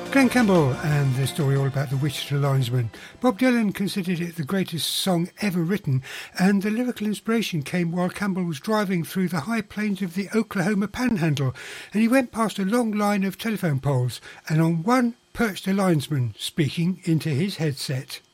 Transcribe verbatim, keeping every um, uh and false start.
Glenn Campbell and the story all about the Wichita linesman. Bob Dylan considered it the greatest song ever written, and the lyrical inspiration came while Campbell was driving through the high plains of the Oklahoma Panhandle, and he went past a long line of telephone poles, and on one perched a linesman speaking into his headset.